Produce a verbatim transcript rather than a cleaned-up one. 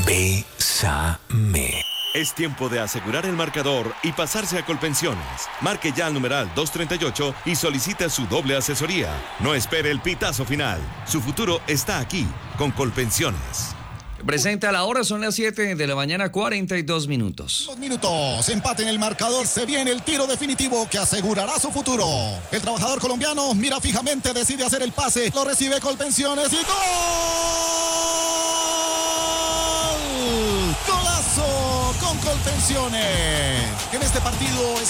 Bésame. Es tiempo de asegurar el marcador y pasarse a Colpensiones. Marque ya al numeral doscientos treinta y ocho y solicite su doble asesoría. No espere el pitazo final. Su futuro está aquí, con Colpensiones. Presente a la hora, son las siete de la mañana, cuarenta y dos minutos. Dos minutos, empate en el marcador, se viene el tiro definitivo que asegurará su futuro. El trabajador colombiano mira fijamente, decide hacer el pase, lo recibe Colpensiones y ¡gol! ¡Golazo con Colpensiones! En este partido es